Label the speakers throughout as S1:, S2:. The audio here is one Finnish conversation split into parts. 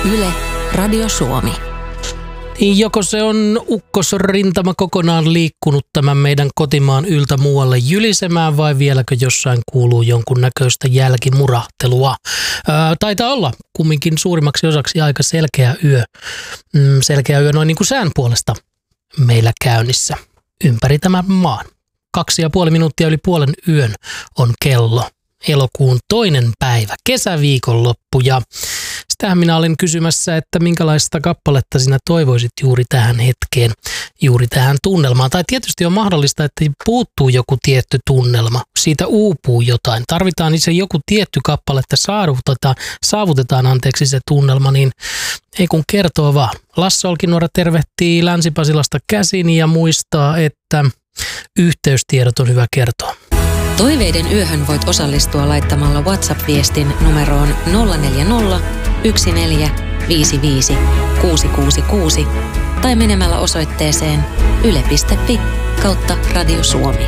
S1: Yle, Radio Suomi.
S2: Joko se on ukkosrintama kokonaan liikkunut tämän meidän kotimaan yltä muualle jylisemään vai vieläkö jossain kuuluu jonkunnäköistä jälkimurahtelua? Taitaa olla kumminkin suurimmaksi osaksi aika selkeä yö. Selkeä yö noin niin kuin sään puolesta meillä käynnissä ympäri tämän maan. 2,5 minuuttia yli puolen yön on kello. Elokuun 2. päivä, kesäviikonloppu, ja sitähän minä olin kysymässä, että minkälaista kappaletta sinä toivoisit juuri tähän hetkeen, juuri tähän tunnelmaan. Tai tietysti on mahdollista, että puuttuu joku tietty tunnelma, siitä uupuu jotain. Tarvitaan itse joku tietty kappale, että saavutetaan se tunnelma, niin ei kun kertoo vaan. Lasse Olkinuora tervehtii Länsi-Pasilasta käsin ja muistaa, että yhteystiedot on hyvä kertoa.
S1: Toiveiden yöhön voit osallistua laittamalla WhatsApp-viestin numeroon 040 1455 666 tai menemällä osoitteeseen yle.fi/Radio Suomi.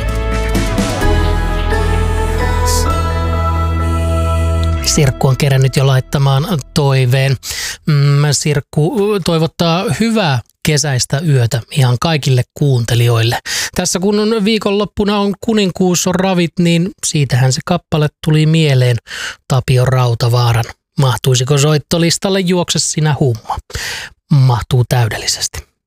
S2: Sirkku on kerännyt jo laittamaan toiveen. Sirkku toivottaa hyvää kesäistä yötä ihan kaikille kuuntelijoille. Tässä kun on viikonloppuna on kuninkuus on ravit, niin siitähän se kappale tuli mieleen Tapio Rautavaaran. Mahtuisiko soittolistalle juokse sinä humma? Mahtuu täydellisesti.